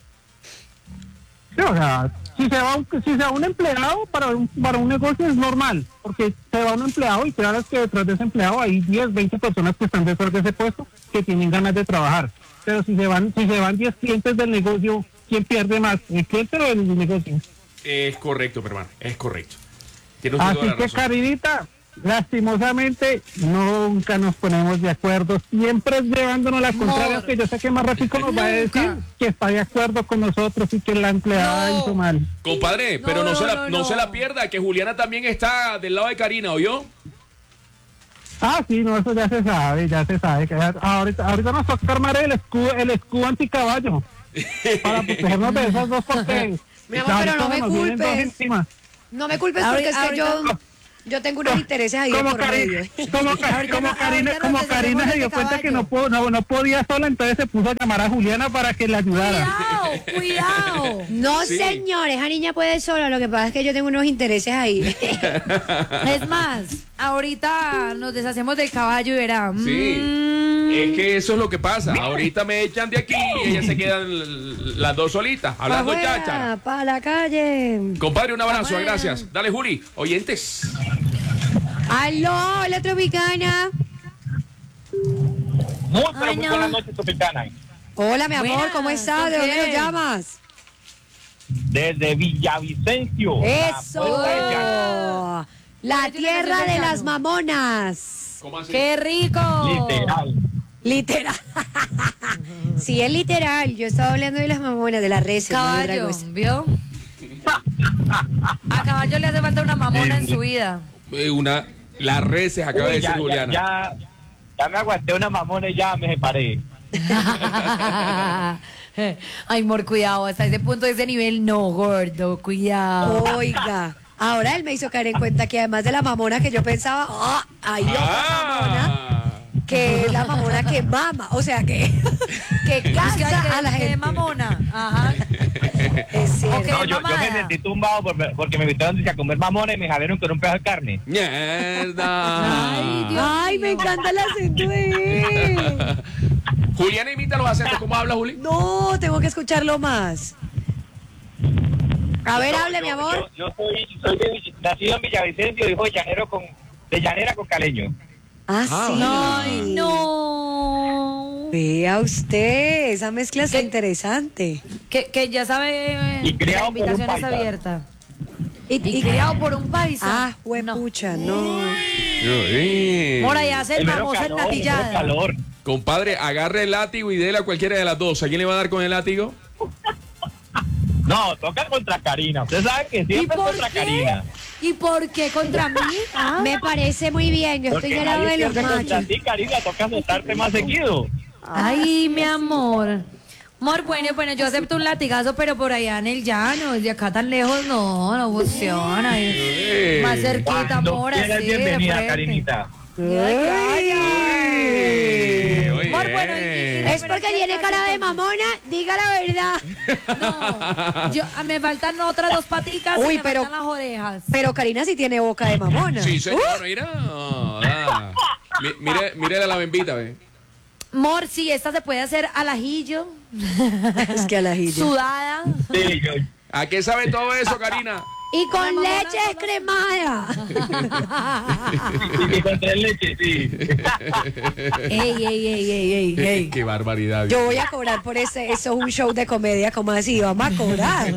Sí, o sea, si se va un empleado para un negocio es normal, porque se va un empleado y claro que detrás de ese empleado hay 10, 20 personas que están detrás de ese puesto que tienen ganas de trabajar. Pero si se van 10 clientes del negocio, ¿quién pierde más? ¿El cliente o el negocio? Es correcto, mi hermano, es correcto. Así que, Karinita, lastimosamente nunca nos ponemos de acuerdo, siempre es llevándonos la contraria, que yo sé que más rápido nos va a decir que está de acuerdo con nosotros y que la empleada hizo mal. Compadre, pero no se la pierda, que Juliana también está del lado de Karina, ¿oyó? Sí, no, eso ya se sabe, que ahorita nos toca armar el escudo anticaballo para protegernos de esas dos, porque mi amor, pero no me culpes. No me culpes porque es que yo Yo tengo unos intereses ahí de por medio. Como Karina se dio cuenta que no podía sola, entonces se puso a llamar a Juliana para que le ayudara. Cuidado. No, Sí. señores, esa niña puede sola. Lo que pasa es que yo tengo unos intereses ahí. Es más, ahorita nos deshacemos del caballo y verá. Sí. Es que eso es lo que pasa. Ahorita me echan de aquí y ellas se quedan las dos solitas, hablando cháchara. Para la calle. Compadre, un abrazo, gracias. Dale, Juli. Oyentes. Aló, hola Tropicana. Muy buenas noches, Tropicana. Hola, mi amor, Buenas, ¿cómo estás? ¿con ¿De dónde quién? nos llamas? Desde Villavicencio. ¡Eso! La tierra de las mamonas. ¿Cómo así? ¡Qué rico! Literal. Sí, es literal. Yo estaba hablando de las mamonas, de las reses. no de otra Caballo, cosa. ¿vio? A caballo le hace falta una mamona en su vida. Las reses, acaba de decir Juliana. Ya me aguanté una mamona y ya me separé. Ay, amor, cuidado, hasta ese punto, ese nivel, no, gordo, cuidado. Oiga, ahora él me hizo caer en cuenta que además de la mamona que yo pensaba, hay otra mamona, que es la mamona que mama, o sea, que cansa a la gente. mamona, ajá. Es cierto. No, yo me sentí tumbado porque me invitaron a comer mamona y me jalaron con un pedazo de carne. ¡Mierda! Ay, me encanta el acento de él. Juliana imita los acentos. ¿Cómo habla, Juli? No, tengo que escucharlo más. A ver, hable, mi amor. Yo soy nacido en Villavicencio, hijo de llanera con caleño. Ah, sí. Ay, no. Vea usted, esa mezcla está interesante. Que ya sabe, Y la criado por un invitación es paisa. abierta. Y criado por un paisa. Ah, huepucha, no. Por allá hace el El mero famoso en calor, la el mero pillada. calor. Compadre, agarre el látigo y dele a cualquiera de las dos. ¿A quién le va a dar con el látigo? No, toca contra Karina. Usted sabe que siempre es contra Karina. ¿Y por qué contra mí? Me parece muy bien, yo estoy Porque del lado de nadie los pierde contra machos. ti, Karina, toca soltarte más seguido. Ay, mi amor. Amor, bueno, yo acepto un latigazo, pero por allá en el llano, desde acá tan lejos, no funciona. Más cerquita, Cuando amor, quieras, así, de bienvenida, frente. Karinita. Amor, bueno, Es porque tiene cara de mamona, diga la verdad. me faltan otras dos paticas Uy, y me pero- faltan las orejas. Pero Karina sí tiene boca de mamona. Sí, señor, mira. Mire la bembita, ve. Amor, sí, esta se puede hacer al ajillo, Es que a la jilla. sudada. Sí, ¿A qué sabe todo eso, Karina? Y con leche cremada. y con tres leches, sí. Ey. Qué barbaridad. Yo voy a cobrar por eso es un show de comedia, como así, vamos a cobrar.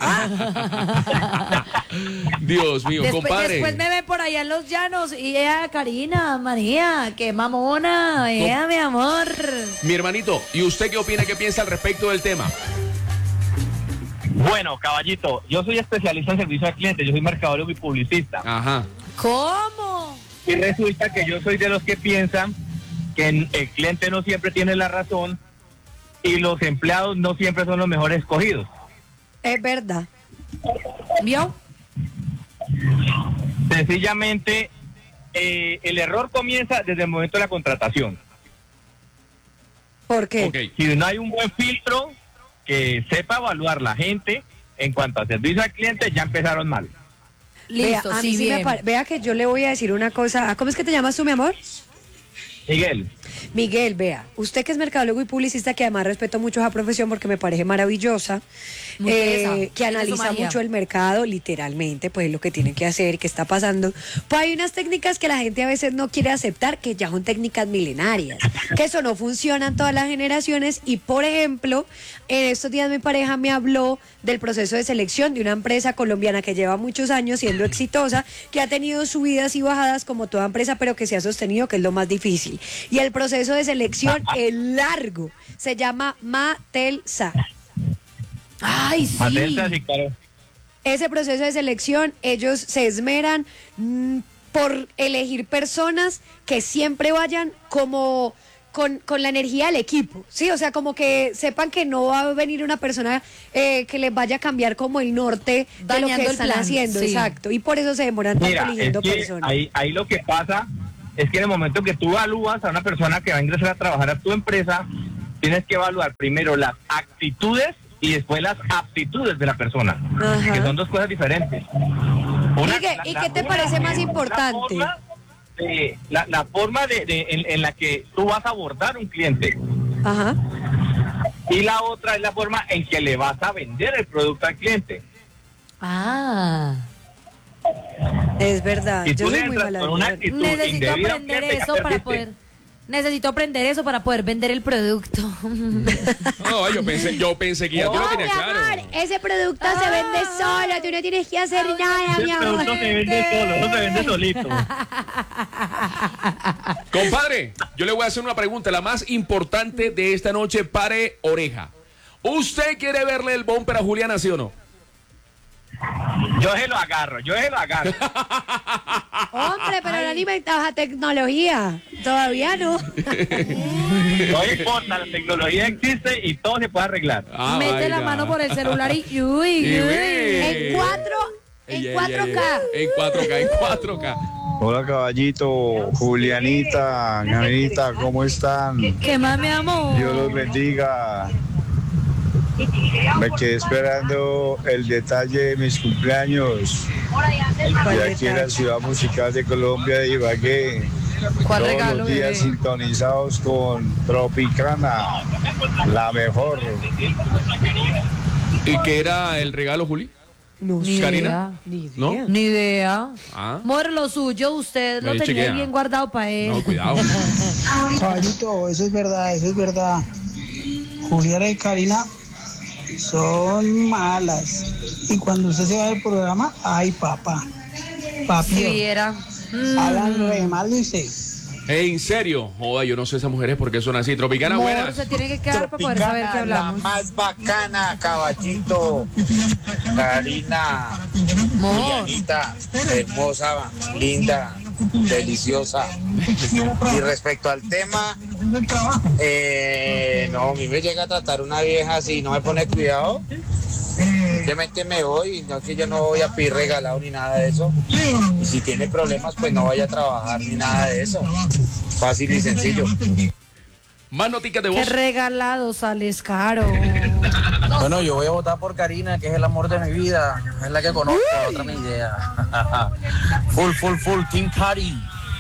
Dios mío, compadre. Después me ven por allá en los llanos y ella, Karina, María, qué mamona, ella, mi amor. Mi hermanito, ¿y usted qué opina, qué piensa al respecto del tema? Bueno, caballito, yo soy especialista en servicio al cliente, yo soy mercadólogo y publicista. Ajá. ¿Cómo? Y resulta que yo soy de los que piensan que el cliente no siempre tiene la razón y los empleados no siempre son los mejores escogidos. Es verdad. ¿Vio? Sencillamente, el error comienza desde el momento de la contratación. ¿Por qué? Ok. Si no hay un buen filtro que sepa evaluar la gente en cuanto a servicio al cliente, ya empezaron mal. Listo, Vea, a sí, mí sí bien. vea que yo le voy a decir una cosa. ¿Cómo es que te llamas tú, mi amor? Miguel, Miguel, vea, usted que es mercadólogo y publicista, que además respeto mucho esa profesión porque me parece maravillosa, Muy tesa, que tiene su analiza magia. mucho el mercado, literalmente, pues lo que tienen que hacer, qué está pasando. Pues hay unas técnicas que la gente a veces no quiere aceptar, que ya son técnicas milenarias, que eso no funciona en todas las generaciones. Y por ejemplo, en estos días mi pareja me habló del proceso de selección de una empresa colombiana que lleva muchos años siendo exitosa, que ha tenido subidas y bajadas como toda empresa, pero que se ha sostenido, que es lo más difícil. Y el proceso de selección es largo, se llama Matelsa. Ay, sí. Atenta, sí, claro. Ese proceso de selección, ellos se esmeran por elegir personas que siempre vayan como con la energía del equipo, ¿sí? O sea, como que sepan que no va a venir una persona que les vaya a cambiar como el norte de lo que están haciendo, exacto. Y por eso se demoran tanto eligiendo personas. Ahí lo que pasa es que en el momento que tú evalúas a una persona que va a ingresar a trabajar a tu empresa, tienes que evaluar primero las actitudes y después las aptitudes de la persona, que son dos cosas diferentes. ¿Y qué te parece más importante? La forma en la que tú vas a abordar un cliente. Ajá. Y la otra es la forma en que le vas a vender el producto al cliente. Es verdad. Si yo tú soy le muy entras con una actitud Necesito indebida aprender al cliente, eso ya para perdiste. poder... Necesito aprender eso para poder vender el producto. No, yo pensé que ya tú lo tenías claro. Amor, ese producto se vende solo, tú no tienes que hacer nada, mi amor. El producto se vende solo, no se vende solito. Compadre, yo le voy a hacer una pregunta, la más importante de esta noche, pare oreja. ¿Usted quiere verle el bumper a Juliana, sí o no? Yo se lo agarro. Hombre, pero no han inventado esa tecnología. Todavía no. No importa, la tecnología existe y todo se puede arreglar. Mete la mano por el celular y uy. En 4K. En 4K. Hola caballito, Julianita, Gabrielita, ¿cómo están? ¿Qué más, mi amor? Dios los bendiga. Me quedé esperando el detalle de mis cumpleaños. Y aquí en la ciudad musical de Colombia de Ibagué. ¿Cuál todos regalo, los días bebé? sintonizados con Tropicana, la mejor. ¿Y qué era el regalo, Juli? No Ni ¿Karina? idea. ¿No? Ni idea. Ah. Amor, lo suyo, usted lo Ahí tenía chequea. bien guardado para él. No, cuidado. Caballito, eso es verdad. Juliana y Karina son malas. Y cuando usted se va del programa, ay papá. Papi. Si era. Hablan re mal de usted. En serio, joda, yo no sé esas mujeres por qué son así. Tropicana, Amor, buenas. se tiene que quedar para poder saber qué La hablamos. más bacana, caballito. Karina, Julianita, hermosa, linda, deliciosa. Y respecto al tema, no, a mí me llega a tratar una vieja así, no me pone cuidado. Simplemente me voy, no es que yo no voy a pedir regalado ni nada de eso. Y si tiene problemas, pues no vaya a trabajar ni nada de eso. Fácil y sencillo. Más noticias de Qué voz. regalado sales caro. Bueno, yo voy a votar por Karina, que es el amor de mi vida. Es la que conozco, otra mi idea. Full, Team Cari.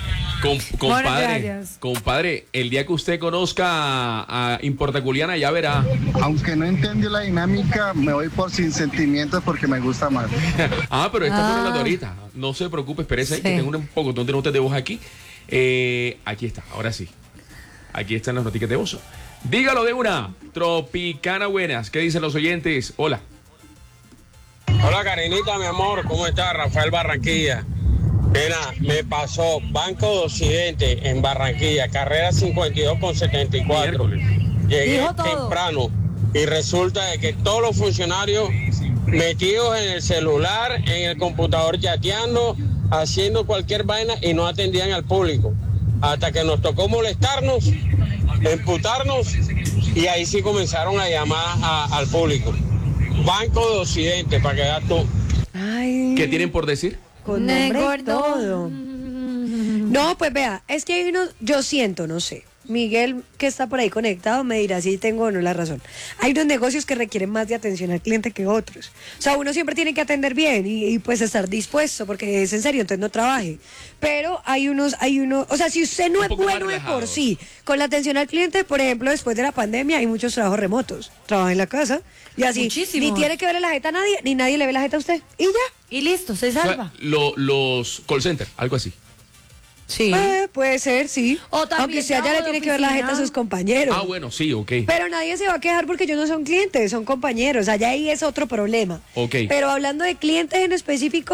Compadre, el día que usted conozca a Importa Juliana, ya verá. Aunque no entendió la dinámica, me voy por sin sentimientos porque me gusta más. Pero esta fue la de ahorita. No se preocupe, espérese ahí, que tengo un poco de notas de voz aquí. Aquí está, ahora sí. Aquí están las noticias de voz. Dígalo de una. Tropicana buenas. ¿Qué dicen los oyentes? Hola. Hola Karinita, mi amor, ¿cómo estás? Rafael Barranquilla. Mira, me pasó Banco de Occidente en Barranquilla, carrera 52 con 74. Llegué temprano y resulta de que todos los funcionarios metidos en el celular, en el computador chateando, haciendo cualquier vaina y no atendían al público. Hasta que nos tocó molestarnos, emputarnos y ahí sí comenzaron a llamar al público. Banco de Occidente, para que veas tú. ¿Qué tienen por decir? Con nombre y todo. No, pues vea, es que hay unos, yo siento, no sé. Miguel, que está por ahí conectado, me dirá si tengo o no la razón. Hay unos negocios que requieren más de atención al cliente que otros. O sea, uno siempre tiene que atender bien y pues estar dispuesto, porque es en serio, entonces no trabaje. Pero hay unos, o sea, si usted no es bueno de por sí con la atención al cliente, por ejemplo, después de la pandemia hay muchos trabajos remotos. Trabaja en la casa y así. Muchísimos. Ni tiene que verle la jeta a nadie, ni nadie le ve la jeta a usted. Y ya. Y listo, se salva. Los call center, algo así. Sí. Puede ser, sí. O también aunque usted allá le trabajo de tiene que ver la oficina. jeta a sus compañeros. Bueno, sí, ok. Pero nadie se va a quejar porque ellos no son clientes, son compañeros. Allá ahí es otro problema. Ok. Pero hablando de clientes en específico,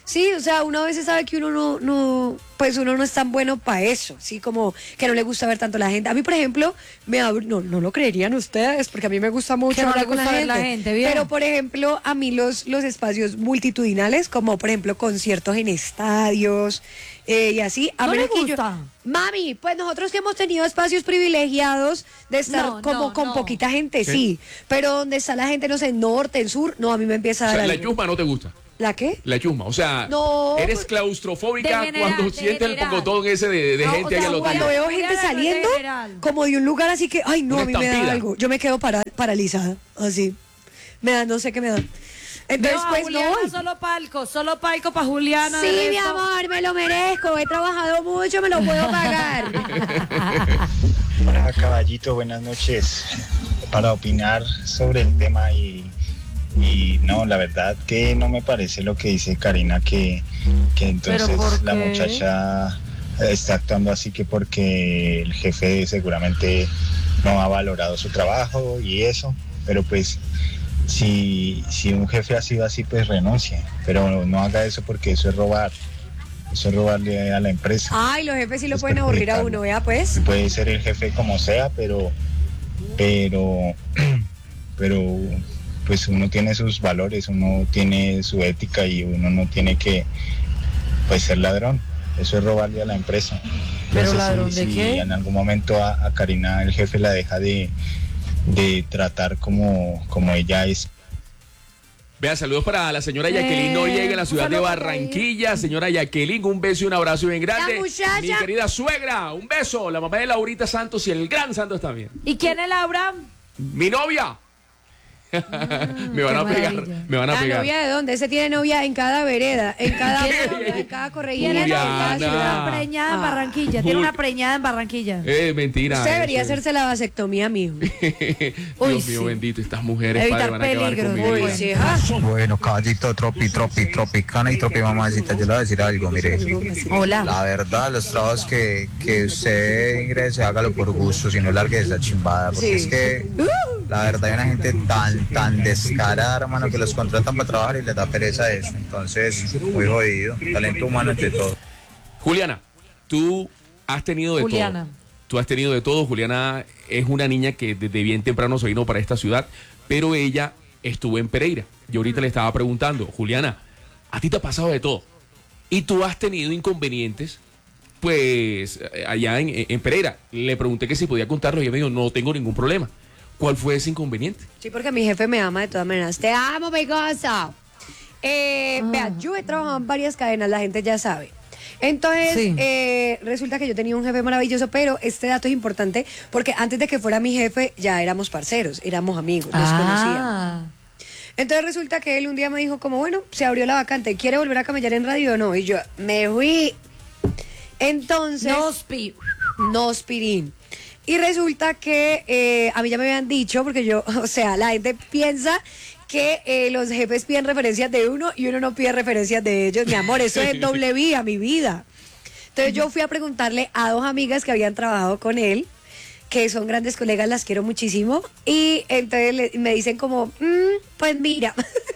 Sí, o sea, uno a veces sabe que uno no es tan bueno para eso, sí, como que no le gusta ver tanto a la gente. A mí, por ejemplo, no lo creerían ustedes, porque a mí me gusta mucho Que no hablar le con gusta ver la gente, bien. Pero, por ejemplo, a mí los espacios multitudinales, como por ejemplo conciertos en estadios y así, a ¿No menos le que gusta? Mami, pues nosotros que hemos tenido espacios privilegiados de estar con poquita gente, sí, pero donde está la gente, no sé, en norte, en sur, no, a mí me empieza a O sea, dar la algo. chusma no te gusta. ¿La qué? La chusma, o sea, No, eres pues, claustrofóbica de cuando sientes el pocotón ese de No, gente o sea, ahí al otro cuando lado. veo gente saliendo como de un lugar así que, ay no, Una a mí me da estampida. algo. Yo me quedo paralizada, así. Me da, no sé qué me da. Entonces, No, pues Juliana, no voy. solo palco para Juliana. Sí, de mi resto- amor, me lo merezco. He trabajado mucho, me lo puedo pagar. Hola caballito, buenas noches. Para opinar sobre el tema y no, la verdad que no me parece lo que dice Karina, que entonces ¿Pero por la qué? muchacha está actuando así que porque el jefe seguramente no ha valorado su trabajo y eso, pero pues si un jefe ha sido así, pues renuncie, pero no haga eso porque eso es robar. Eso es robarle a la empresa. Ay, los jefes sí lo Es pueden aburrir a perjudicarlo. uno, vea pues. Puede ser el jefe como sea, pero pues uno tiene sus valores, uno tiene su ética y uno no tiene que pues ser ladrón. Eso es robarle a la empresa. ¿Pero Entonces, ladrón de si qué? en algún momento a Karina el jefe la deja de tratar como ella es. Vea, saludos para la señora Jacqueline Noriega en la ciudad de Barranquilla. Señora Jacqueline, un beso y un abrazo bien grande. La muchacha. Mi querida suegra, un beso. La mamá de Laurita Santos y el gran Santos también. ¿Y quién es Laura? Mi novia. me van qué a pegar, maravilla. me van a ¿La pegar. novia de dónde? Ese tiene novia en cada vereda, en cada pueblo, en cada corregidora. Tiene Juliana. una preñada en Barranquilla. Tiene una preñada en Barranquilla. Mentira. Usted debería eso. hacerse la vasectomía, mijo. Dios mío, sí. bendito, estas mujeres Evitar padre, van a acabar peligros, con mi uy, vida. Sí, ah. Bueno, caballito, tropicana y tropi mamacita, yo le voy a decir algo, mire. Hola. La verdad, los trabajos que usted ingrese, hágalo por gusto, si no largue esa chimbada, porque Sí. es que la verdad hay una gente tan descarada, hermano, que los contratan para trabajar y les da pereza eso. Entonces, muy jodido. Talento humano entre todo. Juliana, tú has tenido de Juliana. todo. Tú has tenido de todo. Juliana es una niña que desde bien temprano se vino para esta ciudad, pero ella estuvo en Pereira. Yo ahorita le estaba preguntando, Juliana, a ti te ha pasado de todo. Y tú has tenido inconvenientes, pues, allá en Pereira. Le pregunté que si podía contarlo y ella me dijo, no tengo ningún problema. ¿Cuál fue ese inconveniente? Sí, porque mi jefe me ama de todas maneras. Te amo, mi cosa. Vea, yo he trabajado en varias cadenas, la gente ya sabe. Entonces, Sí. resulta que yo tenía un jefe maravilloso, pero este dato es importante porque antes de que fuera mi jefe ya éramos parceros, éramos amigos, nos conocíamos. Entonces resulta que él un día me dijo como, bueno, se abrió la vacante, ¿quiere volver a camellar en radio o no? Y yo, me fui. Entonces... No aspirín. Y resulta que a mí ya me habían dicho, porque yo, o sea, la gente piensa que los jefes piden referencias de uno y uno no pide referencias de ellos. Mi amor, eso es doble vía, mi vida. Entonces yo fui a preguntarle a dos amigas que habían trabajado con él, que son grandes colegas, las quiero muchísimo. Y entonces me dicen como, pues mira,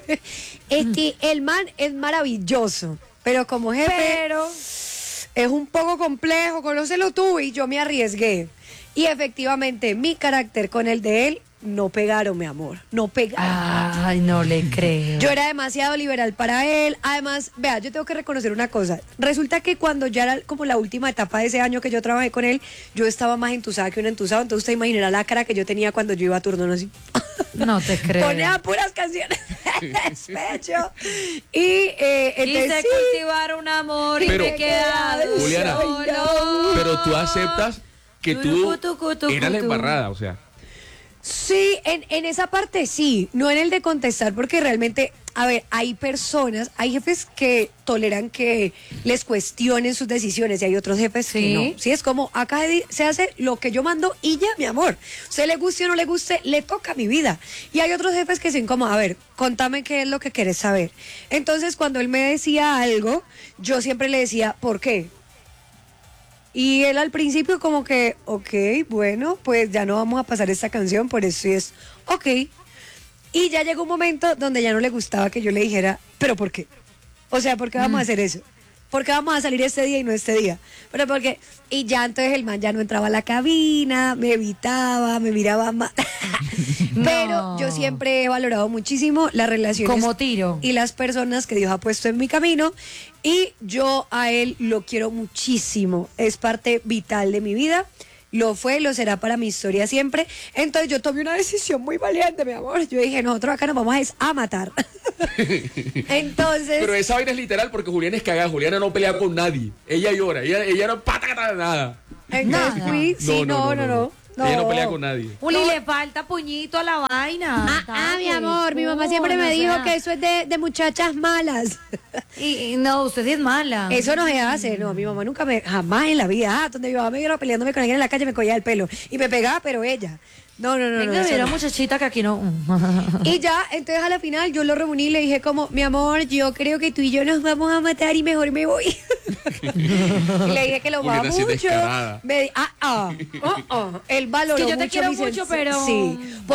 el man es maravilloso, pero como jefe es un poco complejo, conócelo tú. Y yo me arriesgué. Y efectivamente, mi carácter con el de él no pegaron, mi amor. No pegaron. Ay, no le creo. Yo era demasiado liberal para él. Además, vea, yo tengo que reconocer una cosa. Resulta que cuando ya era como la última etapa de ese año que yo trabajé con él, yo estaba más entusada que un entusado. Entonces usted imaginará la cara que yo tenía cuando yo iba a turno, ¿no? Así. No te creo. Ponía puras canciones de despecho. Y entonces Quise sí. cultivar un amor y Pero, me he quedado Juliana, solo. pero tú aceptas que tú eras la embarrada, o sea. Sí, en esa parte sí, no en el de contestar, porque realmente, a ver, hay personas, hay jefes que toleran que les cuestionen sus decisiones y hay otros jefes que no. Sí, es como, acá se hace lo que yo mando y ya, mi amor. Usted le guste o no le guste, le toca mi vida. Y hay otros jefes que son como, a ver, contame qué es lo que quieres saber. Entonces, cuando él me decía algo, yo siempre le decía, ¿por qué? Y él al principio como que, ok, bueno, pues ya no vamos a pasar esta canción, por eso es, ok. Y ya llegó un momento donde ya no le gustaba que yo le dijera, ¿pero por qué? O sea, ¿por qué vamos a hacer eso? ¿Por qué vamos a salir este día y no este día? Pero porque, y ya entonces el man ya no entraba a la cabina, me evitaba, me miraba mal. Pero yo siempre he valorado muchísimo las relaciones como tiro y las personas que Dios ha puesto en mi camino, y yo a él lo quiero muchísimo, es parte vital de mi vida. Lo fue, lo será para mi historia siempre. Entonces yo tomé una decisión muy valiente, mi amor. Yo dije, nosotros acá nos vamos a matar. Entonces... Pero esa vaina es literal porque Juliana es cagada. Juliana no pelea con nadie. Ella llora. Ella no pata nada. Entonces fui... Sí, no. Ella no pelea con nadie. Juli, le falta puñito a la vaina. Mi amor, mi mamá siempre me dijo que eso es de muchachas malas. Y no, usted sí es mala. Eso no se hace, no, mi mamá nunca jamás en la vida, donde mi mamá me iba peleándome con alguien en la calle, me cogía el pelo y me pegaba, pero ella. No. Venga, mira, muchachita, que aquí no. Y ya, entonces a la final yo lo reuní y le dije como, mi amor, yo creo que tú y yo nos vamos a matar y mejor me voy. Y le dije que lo va mucho. Él valoró que yo te mucho quiero mucho, pero... Sí.